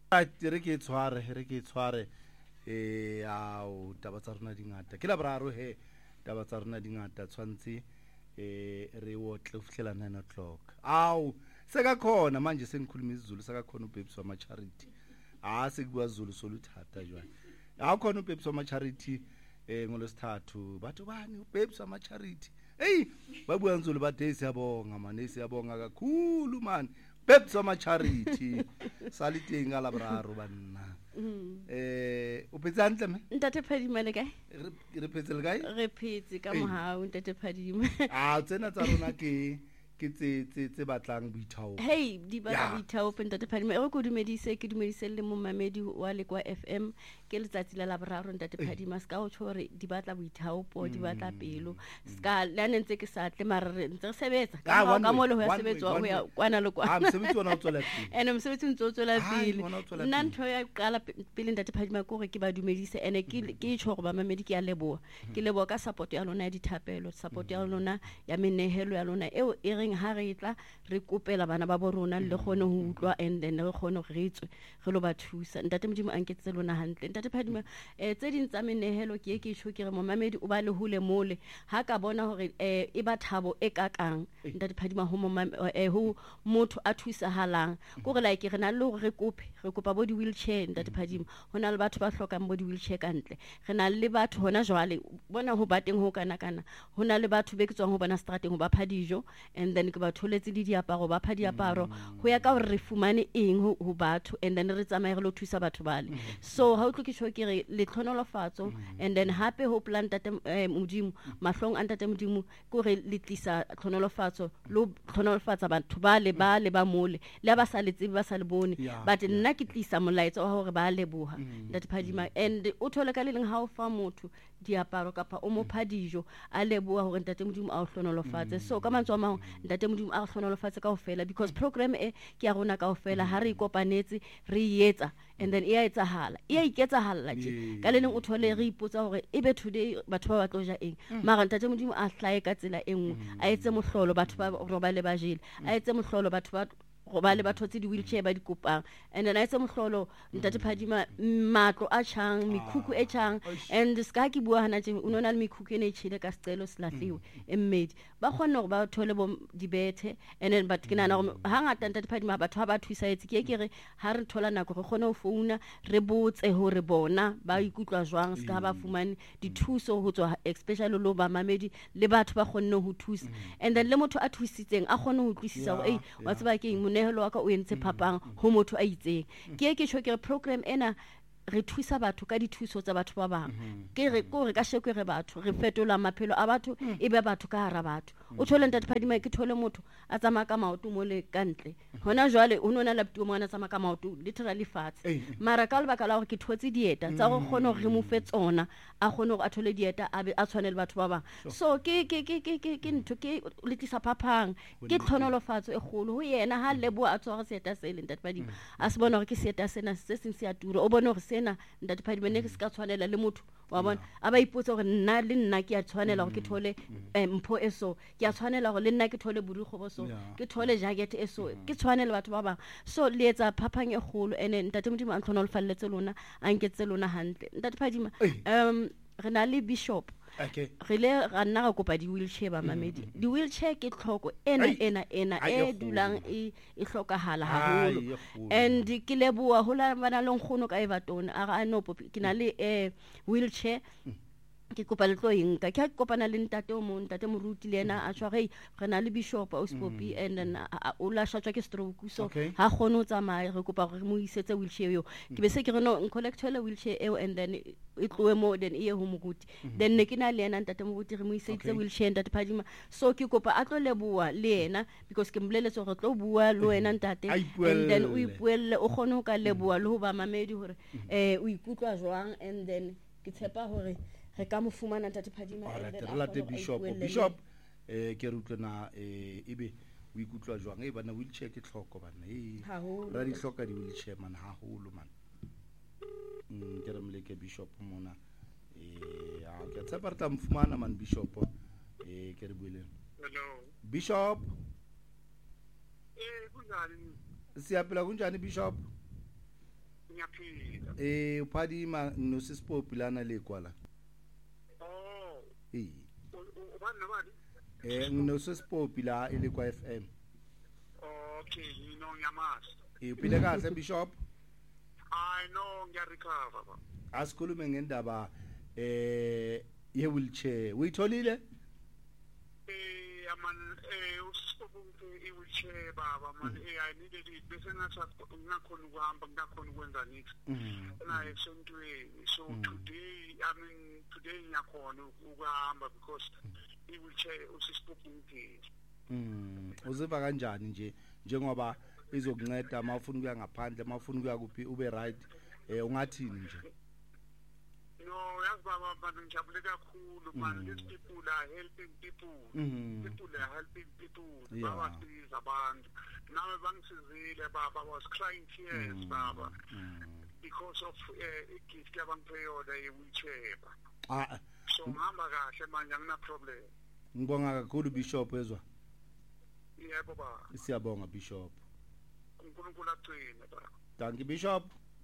re ke tshware ao taba tsa rona dingata ke la boraro he taba tsa rona dingata tshwantse re wotle ho fihlela 9 o'clock ao sekakhona manje sengikhuluma isiZulu sekakhona ubabes wama charity sekubua Zulu soluthatha jwale akukhona ubabes wama charity ngolosithathu batho bani ubabes wama charity babua nzulu bathe siyabonga man siyabonga kakhulu man babes wama charity saliteng ala boraro banna o phetse hantle me ntate Phadima le kae re phetse le kae re phetse ka mohau ntate Phadima tsena tsa rona ke tse batlang boithaopo di batla boithaopo ntate Phadima re go dumedise ke dumedise le momamedi wa Lekwa FM ke letsatsi la boraro ntate Phadima ska o tshore di batla boithaopo di batla pelo ska la nentse ke sa tle marere ntse re sebetsa ka mo le ho ya sebetswa ho ya kwana le kwana mosebetsi wona o tswela pele ene mosebetsi o ntse o tswela pele nna ntho ya qala pele ntate Phadima ko re ke ba dumedise ene ke itshore ba mamedi ke ya leboa ke leboa ka support ya lona ya dithapelo support ya lona ya menehelo ya lona eo ha re tla re kopela bana ba borona le gone ho utlwa and then re gone re tswe re lo ba thusa ntate Modimo anketse lona hantle ntate Phadima tse ding tsa menehelo ke tsho ke re momamedi o ba le hule mole ha ka bona hore e ba thabo e kakang ntate Phadima ho motho a thusa halang go re like re na le re kopa bo di wheelchair ntate Phadima hona le batho ba hlokang bo di wheelchair kantle re na le batho hona jwale bona ho bateng ho kana hona le batho be ke tswang ho bona strateng ho ba phadijo and then ke ba tholetse di diaparo ba pha diaparo ho ya ka hore re fumane eng ho batho and then re tsamaye re lo thusa batho bale so ha o tlo ke tsho ke re le tlhonolofatso and then hape ho plan tate Modimo mahlong a tate Modimo ko re le tlisa tlhonolofatso lo tlhonolofatsa batho bale ba mole le ba sa le tsebe ba sa le bone but nna ke tlisa molaetsa wa hore ba leboha ntate Phadima and o thole ka le leng ha o fa motho diaparo kapa o mo phadijo a leboha hore ntate Modimo a o hlonolofatse so ka mantswe a mang ntate Modimo a hlonolofatse kaofela because program ke ya rona kaofela ha re ikopanetse re etsa and then e etsahala iketsahala je ka le leng o thole re ipotsa hore ebe today batho ba batlo ja eng mara ntate Modimo a hlae ka tsela engwe a etse mohlolo batho ba roba le ba jele a etse mohlolo batho ba go ba le batho tse di wheelchair ba di kopang and then a etse mohlolo ntate Phadima matlo a tshang mikhukhu e tshang and ska ke bua hana tse o nona le mikhukhu ene tshile ka sicelo silahliwe emmedi ba khona gore ba thole bo dibethe and then but ke nana gore hangata ntate Phadima batho ba thusa etse ke re ha re thola nako re khona ho founa re botse hore bona ba ikutlwa jwang ska ba fumane dithuso ho tswa especially lo ba mamedi le batho ba khonne ho thusa and then le motho a thusitseng a khone ho tlisisa hore wa tseba ke monehelo wa ka o entse phapang ho motho a itseng ke tsho ke program ena re thusa batho ka dithuso tsa batho ba bang ke re ko re ka sheko re batho re fetola maphelo a batho e be batho ka hara batho o thole ntate Phadima ke thole motho a tsama ka maoto mo le kantle hona jwale o nona lapto mo ana tsama ka maoto literally fatshe mara ka lebaka la hore ke thotse dieta tsa go kgona re mo fe tsona a kgone go a thole dieta a be a tshwanele batho ba bang so ke ntho ke le tlisa phapang ke tlhonolofatso e kgolo ho yena ha lebo a tswa re seta se le ntate Phadima a se bona hore ke seta sena se seng se a tura o bona hore sena ntate Phadima ne ke ska tshwanela le motho wa bona a ba ipotsa hore nna le nna ke a tshwanela hore ke thole mpho eso ke a tshwanela hore le nna ke thole budikgobo so ke thole jacket eso ke tshwanela batho ba bang so le etsa phapang e kgolo ene ntate Modimo a tlhono le falletse lona a nketse lona hantle ntate Phadima re na le bishop re le ra nna ga kopa di wheelchair ba mamedi di wheelchair ke tlhoko ena e dulang e hlokahala haholo and ke leboa ho la bana le nkgono ka e batona a no ke na le wheelchair ke kopa le tlo inka ke kopana le ntate o mo ntate moruti le ena a tshwa re na le bishop o spopi and then o la shatswa ke stroke so ha gone o tsamaya re kopa re mo isetse wheelchair yo ke be se ke re no collectele wheelchair eo and then e tloe mo then e ho moruti then ne ke na le ena ntate moruti re mo isetse wheelchair ntate Phadima so ke kopa a tlo leboa le ena because ke mboleletse gore tlo bua le wena ntate and then o ipuelle o gone ho ka leboa le ho ba mamedi hore o ikutlwa jwang and then ke tshepa hore re ka mo fumana ntate Phadima re late bishop ke re utlwana ebe o ikutlwa jwang bana wheelchair ke tlhoko bana ra di hloka di wheelchair man haholo man ke re mleke bishop mona ke tshepa re tla mfumana man bishop ke re buile hello bishop kunjani siyaphila kunjani bishop Eh uphadima nosisipopi lana le kwala. Oh. Ubani nabani? Nosisipopi la ile kwa FM. Okay, ngiyamazi. Uphile kahle Bishop? I know ngiyarecover ba. Asikhulume ngendaba ye wheelchair. Uyitholile? Man usiphophunke i-wheelchair baba man I needed it bese ngathi ngakhona ukuhamba ngakhona ukwenza nithi la esontweni so today ngiyakhona ukuhamba because i-wheelchair usiphophunke uziva kanjani nje njengoba izokunceda mawufuna ukuya ngaphandle mawufuna ukuya kuphi ube right ungathini nje No, yazi baba abantu ngijabule kakhulu man these people are helping people people are helping people bawasiza abantu nawe bangisizile baba was crying tears baba because of igift yabangiphe yona ye-wheelchair so ngihamba kahle manje angina problem ngibonga kakhulu Bishop ezwa yebo baba siyabonga Bishop uNkulunkulu aqine baba thank you Bishop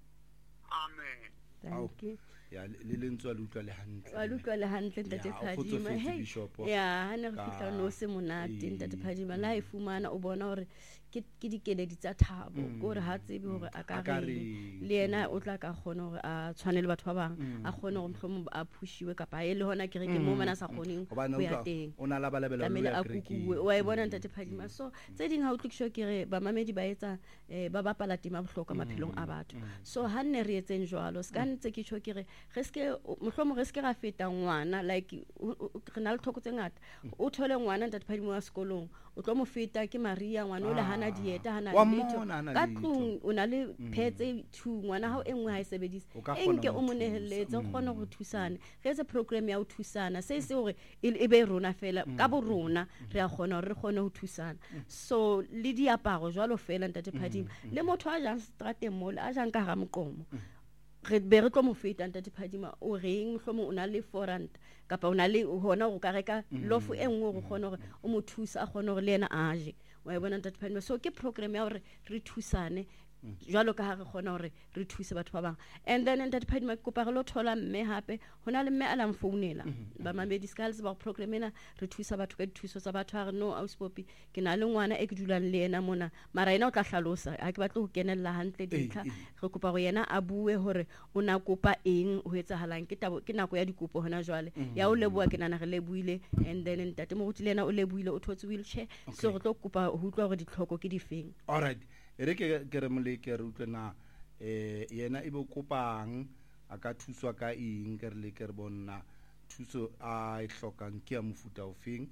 amen thank you ya lelentso le utlwa le hantle alutwa le hantle ntate Phadima hey ya hana re fitla no se monate ntate Phadima la ifumana o bona hore ke dikeledi tsa thabo gore ha tsebe hore a ka re le yena o tla ka khona hore a tshwanele batho ba bang a khone hore mhlomo a pushiwe kapa e le hona ke re ke mo mana sa khoneng go ya teng ona la balabela le a kukuwe wa e bona ntate Phadima so tse ding ha o tlikisho ke re ba mamedi ba etsa ba bapala tima bohloka maphelong a batho so ha nne re etseng jwalo ska ntse ke tsho ke re reske mohlomo reske ga feta ngwana like re na le thoko tse ngata o thole ngwana ntate Phadima wa sekolong o tlo mo feta ke Maria ngwana o le hana dieta hana letho ka tlung o na le phetse thu ngwana ha o engwe ha e sebedisa enke o monehelletse o kgona go thusana ge etse program ya o thusana se hore e be rona fela ka bo rona re a kgona re kgone ho thusana so le diaparo jwalo fela ntate Phadima le motho a jang strateng mole a jang ka ga moqomo re be re tlo mo feta ntate Phadima o reng mhlomo o na le 400 kapa o na le hona go ka reka lofu engwe go kgona gore o mo thusa a kgona gore le yena a je wa bona ntate Phadima so ke program ya gore re thusane jwalo ka ha re kgona hore re thuse batho ba bang and then ntate Phadima kopa re lo thola mme hape hona le mme a la mfounela ba mamedi skills ba program ena re thusa batho ka dithuso tsa batho ha re no auspopi ke na le ngwana e ke dulang le yena mona mara ena o tla hlalosa ha ke batle ho kenella hantle dintlha re kopa go yena a bue hore o na kopa eng ho etsahalang ke nako ya dikopo hona jwale ya o leboa ke nana re lebuile and then ntate mo gotile yena o lebuile o thotse wheelchair so re tlo kopa ho utlwa gore ditlhoko ke difeng all right ere ke re moleke re utlwena yena e bo kopang a ka thuswa ka eng ke re le ke re bona thuso a e hlokang ke ya mofuta ofeng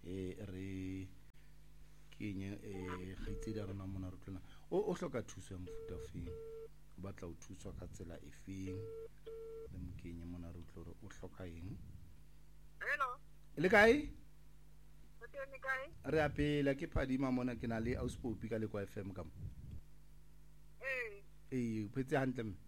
re kenye gitse da rona mona re utlwena o hloka thuso ya mofuta ofeng o batla o thuswa ka tsela efeng le mokenye mona re utlwe o hloka eng hello le kae re apela ke Phadima mona ke na le auspopi ka le kwa FM ka mo o phetse hantle mme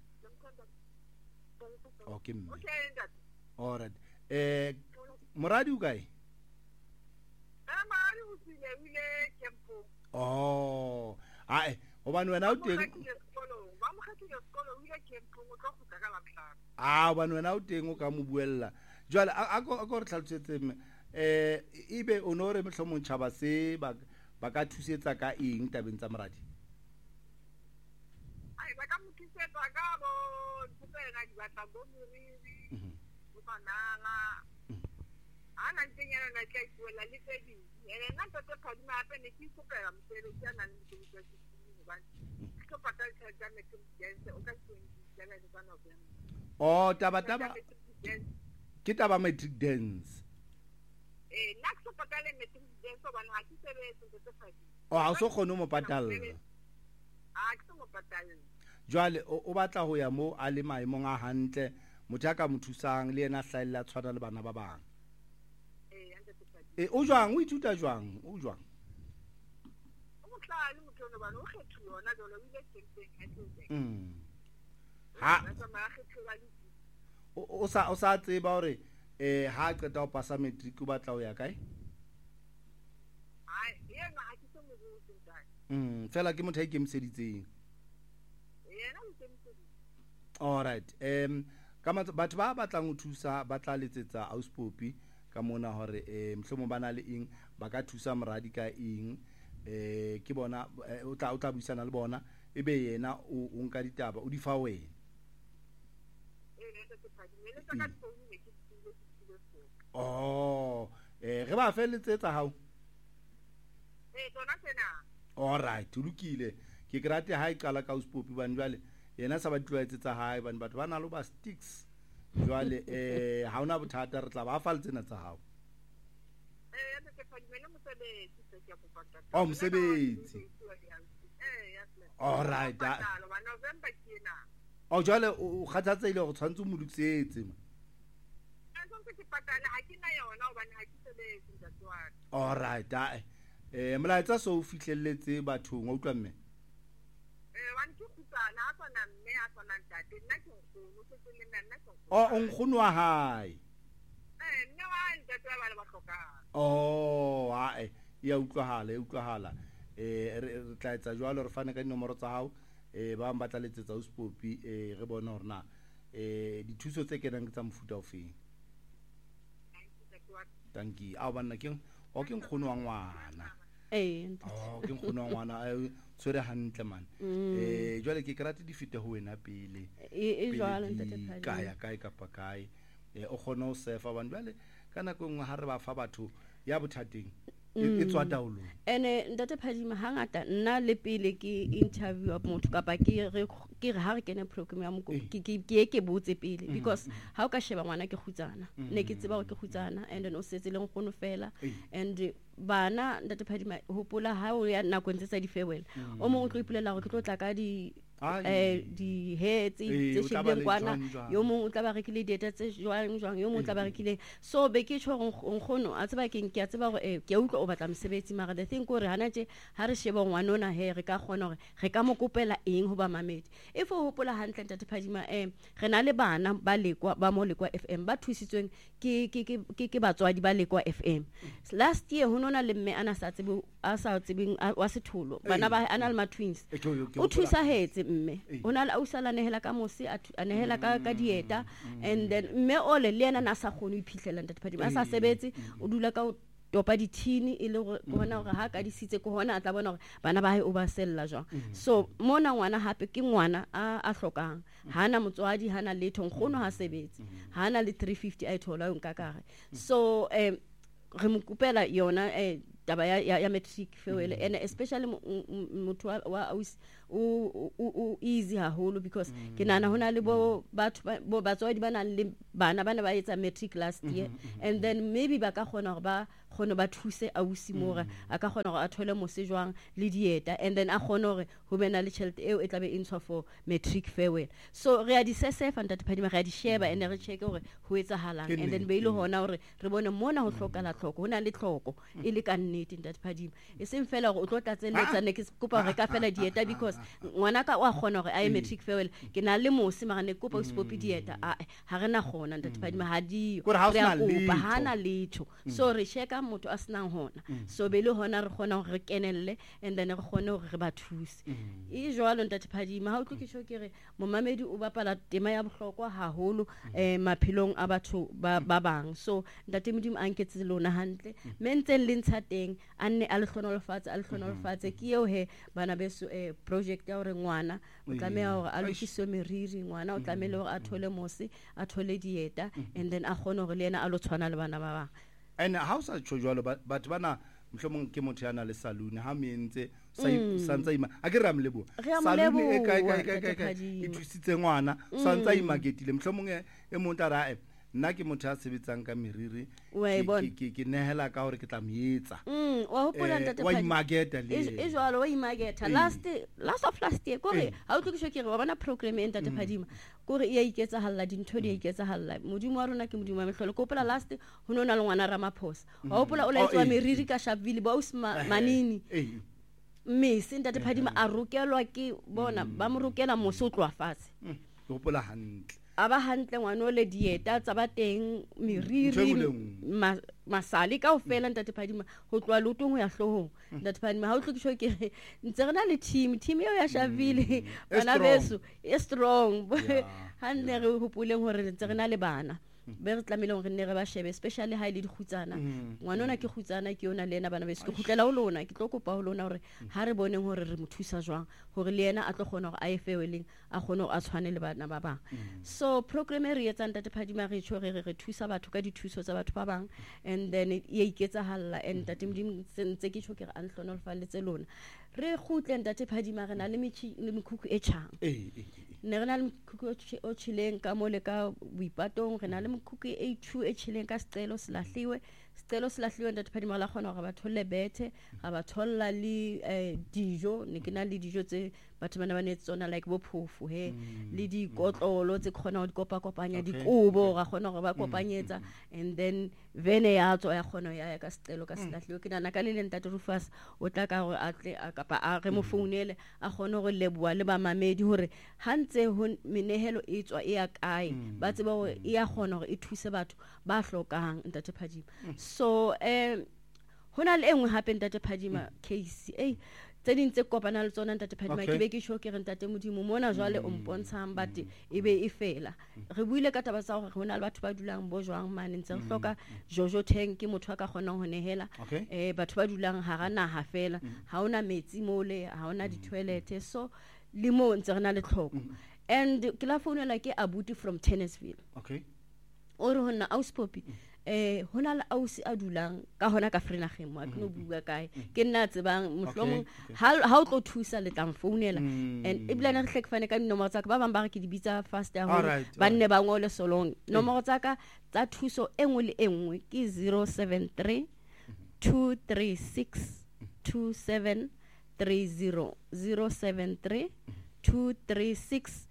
okay mme all right moradi o kae moradi o tsile ile kempo ai hobane wena o teng ba mo khathile sekolo o ile kempo o tlo go ka la tlhano hobane wena o teng o ka mo buella jwale a go re tlhalosetse mme ibe onore mohlomong tšhaba se ba ka thusetsa ka eng tabeng tsa moradi ai ba ka mo thusetsa ka bo tsena di batla bo moriri bo banana ana ntsenyana na tla ipuela le tedi ene nna tate Phadima hape ne ke ikopela mosebetsi a nang le mosebetsi hobane ke patala tšhelete ya metric o ka tsena le bana taba ke taba matric dance nna ke so patale metric dance hobane ha ke sebetse tate Phadima ha o so kgone mo patalla ke so mo patalla jwale o batla ho ya mo a le maemong a hantle motho ya ka mo thusang le yena hlaella tshwana le bana ba bang o jwang o ithuta jwang o jwang o mohlale motho ono bana o kgethuwa ona jolo o ile teng o sa tseba hore ha qeta ho pasa matric o batla ho ya kae yena ha ke so mo botse fela ke motho a ikemiseditseng All right. Batho ba batlang ho thusa ba tla letsetsa Auspopi ka mona hore mhlomo bana le eng ba ka thusa moradi ka eng ke bona o tla buisana le bona ebe yena o nka ditaba o di fa wena. Re ba feletsetsa hao. All right, o lokile. Ke grate ha iqala ka Auspopi bana jwale yena sa ba tloetsetsa hae bana batho ba na lo ba sticks jwale ha ona bothata re tla ba fa letsena tsa hao. Mosebetsi. All right. Jwale o kgathatseile go tshwantse mo lokisetse. All right. Molaetsa so o fihlelletse bathong o utlwa mme. Nkgono wa hae. Ya utlwahala. Re tla etsa jwalo re fane ka dinomoro tsa hao ba ba tla letsetsa Auspopi re bona hore na dithuso tse kenang ke tsa mofuta o feng. Thank you. Banna ke nkgono wa ngwana. Ke nkgono wa ngwana tswere hantle man. Jwale ke krate di fete ho wena pele. Jwale ntate kaya kae kapa kae o khona ho sefa bana jwale kana go ngwa ha re ba fa batho ya bothateng e tswa taolong. Ntate Phadima hangata nna le pele ke interview motho kapa ke re ha re kene program ya mo ke botse pele because ha o ka sheba ngwana ke khutsana ne ke tseba ke khutsana and no setse le nkgono fela and bana ntate Phadima hopola ha o ya nako ntse tsa di farewell o mongwe o tlo ipulela go tlo tla ka di heads tse shebeng kwana yo mongwe o tla ba rekile data tse jwang yo mongwe o tla ba rekile so be ke tshwa nkgono a tseba ke a tseba gore ke utlwa o batla mosebetsi mara the thing gore hana tje ha re sheba ngwanona he re ka khona gore re ka mo kopela eng ho ba mamedi if o hopola hantle ntate Phadima re na le bana ba lekwa ba mo lekwa FM ba thusitsweng ke batswadi ba lekwa FM last year honona le mme ana sa tsebeng wa setholo bana ba ana le ma twins o thusa hetse mme ona la usala nehela ka mosi a nehela ka dieta and then mme ole le yena na sa khone o iphitlhela ntate Phadima a sa sebetse o dula ka topa dithini e le bona gore ha ka di sitse ko hona a tla bona gore bana ba hae o ba sella jwa so mona ngwana hape ke ngwana a hlokang hana motswadi hana letho nkgono ha sebetse hana le 350 a ithola yo nkakare so re mokupela yona taba ya matric farewell and especially motho wa easy haholo because ke nana hona le bo batswadi bana le bana ba etsa matric last year and then maybe ba ka khona gore ba khona ba thuse ausi mora a ka khona gore a thole mosejwang le dieta and then a khona gore ho bena le tšhelete eo e tla be intshwa for matric farewell so re a di sesefa ntate Phadima re a di sheba and re check gore ho etsahalang and then be ile hona gore re bone mona ho hlokala tlhoko hona le tlhoko e le ka nnete ntate Phadima e seng fela gore o tlo tlatseletsa ne ke kopa re ka fela dieta because ngwana ka wa khona gore a matric farewell ke na le mosi mara ne kopa Auspopi dieta ha rena khona ntate Phadima ha di re a kopa hana letho so re checka motho a senang hona so be le hona re khona gore re kenelle and then re khone gore re ba thuse e jwalo ntate Phadima ha o tlokisho ke re momamedi o bapala tema ya bohlokwa haholo maphelong a batho ba bang so ntate Modimo a nketse lona hantle mentse le ntshateng anne a le hlonolofatse ke eo he bana beso project ya hore ngwana o tlameha hore a lokiswe meriri ngwana o tlameha hore a thole mose a thole dieta and then a khone hore le yena a lo tshwana le bana ba bang and how sa tshojwalo batho bana mhlomong ke motho yana le saloon ha mentse santsa ima a ke re amlebo saloon e kae e thusitse ngwana santsa imaketile mhlomong e montara nna ke motho a sebetsang ka meriri ke nehela ka hore ke tla moetsa wa hopola ntate wa imageta le e jwalo wa imageta last year kore ha o tlokisho ke re wa bona program e ntate Phadima kore e iketsa halla dintho di iketsa halla modimo wa rona ke modimo wa mehlolo ko hopola last ho nona le ngwana Ramaphosa wa hopola o laetswa meriri ka Sharpeville ba manini mme ntate Phadima a rokelwa ke bona ba mo rokela moso o tloa fatshe hopola hantle a ba hantle ngwana o le dieta tsa ba teng meriri masale ka ofela ntate Phadima ho tloa lotong ho ya hlohong ntate Phadima ha o tlokisho ke ntse re na le team eo ya Shavile bana beso e strong ha nne re hopoleng hore ntse re na le bana be re tlamile hore nne re ba shebe especially ha ile di khutsana ngwana ona ke khutsana ke yona le ena bana beso ke khutlela ho lona ke tlo kopa ho lona hore ha re boneng hore re mothusa jwang hore le yena a tlo khona hore a efeweleng a khone hore a tshwane le bana ba bang so program e re etsa ntate Phadima re tsho re thusa batho ka dithuso tsa batho ba bang and then e iketsa halla and ntate Modimo ntse ke tsho ke re anhlonolfalletse lona re khutle ntate Phadima re na le mekhukhu e tjhang ne re na le mekhukhu o tshileng ka mole ka boipatong re na le mekhukhu e 2 e tshileng ka Sicelo Silahliwe ntate Phadima la khona hore ba tholle bethe ga ba tholla le dijo ne ke na le dijo tse batho bana ba ne tsona like bo phofu le di kotlolo tse khona ho di kopanya dikobo ga khona hore ba kopanyetsa and then vene ya tswa ya khona ya ka Sicelo ka Silahliwe ke nana ka le ntate Rufus o tla ka hore a tle a kapa a re mo founele a khona hore leboa le ba mamedi hore hantse ho menehelo e tswa e ya kae ba tseba hore e ya khona hore e thuse batho ba hlokang ntate Phadima so hona le engwe hape ntate Phadima case tse ding tse kopana le tsona ntate Phadima ke be ke sho ke re ntate Modimo mona jwale o mpontshang but e be e fela re buile ka taba tsa hore hona le batho ba dulang bo jwang mane ntse re hloka Jojo Tank ke motho a ka kgonang ho nehela batho ba dulang ha rana ha fela ha ona metsi mole ha ona di toilet so le mo ntse re na le tlhoko and ke la founela ke Abuti from Tennisville o re hona Auspopi hona le ausi a dulang ka hona ka Vredendal mo a ke no bua kae ke nna tsebang mohlomong ha o tlo thusa le tlang founela and e bla ne re hlekfane ka dinomoro tsa ka ba bang ba re ke di bitsa fast ya ho ba nne ba ngole solong nomoro tsa ka tsa thuso engwe le engwe ke 073 236 2730 073 236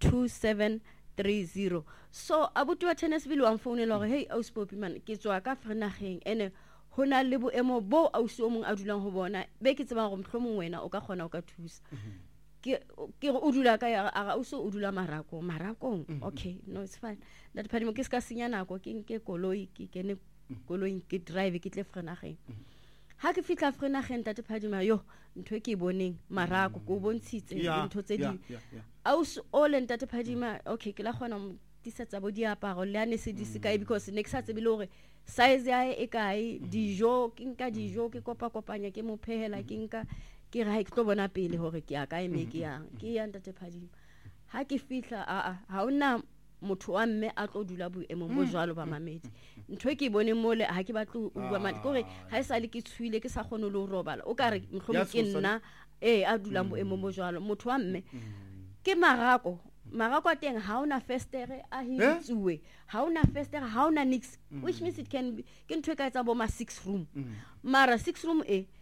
2730 so Abuti wa Tennisville wa mfounela hore hey Auspopi man ke tswa ka Vredendal ene hona le boemo bo ausi o mong a dulang ho bona be ke tseba hore mohlomong wena o ka khona o ka thusa ke o dula ka ya a ausi o dula marakong okay no it's fine that Phadima ke ska senya nako ke nke koloi ke kene koloi ke drive ke tle Vredendal ha ke fitla Vredendal ntate Phadima yo ntwe ke boneng marako go bontshitse ntho tse di ausi o le ntate Phadima okay ke la khona tisetsa bo diaparo le ane se di sky because next sa tsebile hore size ya e kae dijo ke nka dijo ke kopanya ke mo phehela ke nka ke ra ke tlo bona pele hore ke ya kae me ke ya ntate Phadima ha ke fitla ha ona motho wa mme a tlo dula boemo bo jwalo ba mamedi ntwe ke bone mole ha ke batlo o bua mane gore ha e sale ke tshwile ke sa khone lo robala o ka re mohlomong ke nna a dulang boemo bo jwalo motho wa mme ke marako a teng ha ona festere a hitsuwe ha ona festere ha ona nix which means it can be ke ntwe ka etsa bo ma 6 room mara 6 room